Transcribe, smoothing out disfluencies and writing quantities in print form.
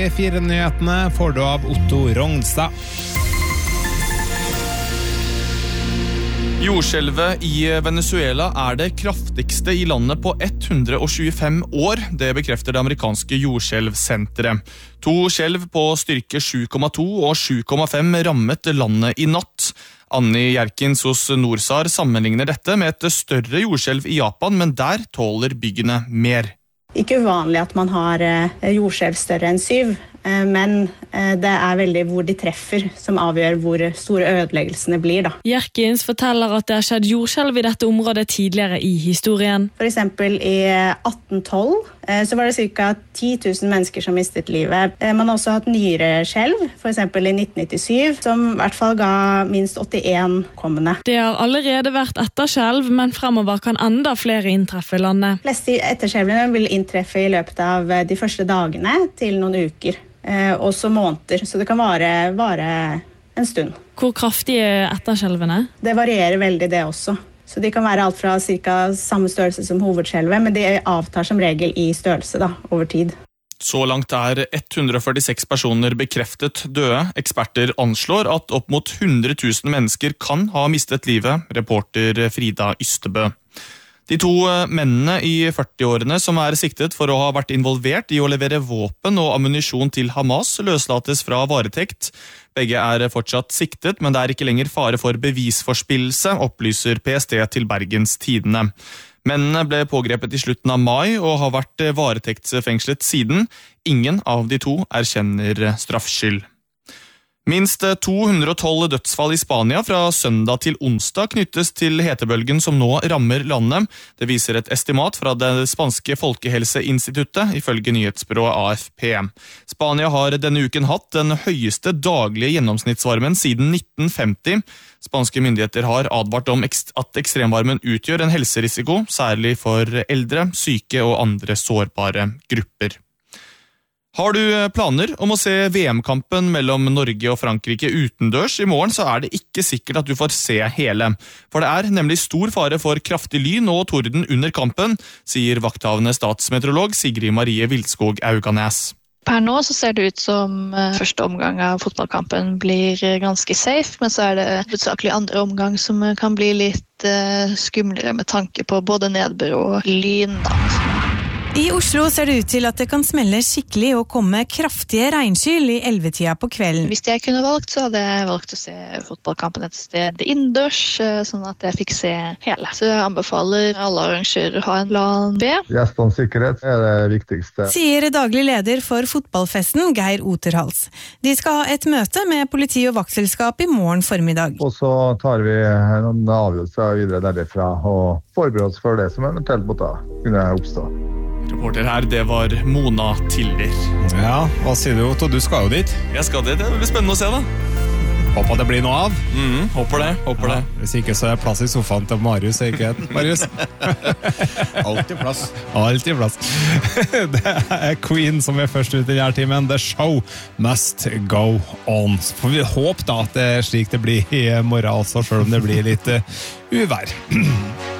E4-nyhetene får du av Otto Rognstad. Jordskjelvet i Venezuela det kraftigste i landet på 125 år. Det bekrefter det amerikanske jordskjelvsenteret. 2 skjelv på styrke 7,2 og 7,5 rammet landet i natt. Anni Jerkins hos Norsar sammenligner dette med et større jordskjelv i Japan, men der tåler byggene mer. Ikke uvanlig at man har jordskjelv større enn 7, men det veldig hvor de treffer som avgjør hvor store ødeleggelsene blir. Jerkins forteller at det har skjedd jordskjelv i dette området tidligere i historien. For eksempel i 1812 så var det ca. 10 000 mennesker som mistet livet. Man har også hatt nyere skjelv, for eksempel i 1997, som i hvert fall ga minst 81 kommende. Det har allerede vært etterskjelv, men fremover kan enda flere inntreffe landet. De fleste etterskjelvene vil inntreffe i løpet av de første dagene til noen uker. Også måneder, så det kan vare en stund. Hvor kraftige etterskjelvene? Det varierer veldig det også. Så de kan være alt fra cirka samme størrelse som hovedskjelvet, men de avtar som regel i størrelse over tid. Så langt 146 personer bekreftet døde. Eksperter anslår at opp mot 100 000 mennesker kan ha mistet livet, reporter Frida Ystebø. De 2 mennene i 40-årene som siktet for å ha vært involvert i å levere våpen og ammunisjon til Hamas, løslates fra varetekt. Begge fortsatt siktet, men det ikke lenger fare for bevisforspillelse, opplyser PST til Bergens Tidende. Mennene ble pågrepet i slutten av mai og har vært varetektsfengslet siden. Ingen av de 2 erkjenner straffskyld. Minst 212 dødsfall i Spania fra søndag til onsdag knyttes til hetebølgen som nå rammer landet. Det viser et estimat fra det spanske folkehelseinstituttet, ifølge nyhetsbyrået AFP. Spania har denne uken hatt den høyeste daglige gjennomsnittsvarmen siden 1950. Spanske myndigheter har advart om at ekstremvarmen utgjør en helserisiko, særlig for eldre, syke og andre sårbare grupper. Har du planer om å se VM-kampen mellom Norge og Frankrike utendørs i morgen, så det ikke sikkert at du får se hele. For det nemlig stor fare for kraftig lyn og torden under kampen, sier vakthavende statsmeteorolog Sigrid Marie Vildskog Auganes. Per nå så ser det ut som første omgang av fotballkampen blir ganske safe, men så det hovedsakelig andre omgang som kan bli litt skumlere med tanke på både nedbør og lyn. I Oslo ser det ut til at det kan smelle skikkelig og komme kraftige regnskyll i 11-tida på kvelden. Hvis jeg kunne valgt, så hadde jeg valgt å se fotballkampen et sted innendørs, sånn at jeg fikk se hele. Så jeg anbefaler alle arrangører å ha en plan B. Gjestenes sikkerhet det viktigste. Sier daglig leder for fotballfesten, Geir Oterhals. De skal ha et møte med politi- og vaktselskap i morgen formiddag. Og så tar vi noen avgjørelser videre derifra og forbereder oss for det som eventuelt måtte kunne oppstå. Reporter her, det var Mona Tiller. Ja, hva sier du, Otto? Du skal jo dit. Jeg skal dit, det blir spennende å se da. Håper det blir noe av. Håper det. Hvis ikke så plass i sofaen til Marius, ikke Marius? Alltid plass. Alltid plass. Det Queen som først ut i denne timen. The show must go on. Så får vi håpe da at det slik det blir i morgen, altså, selv om det blir litt uvær.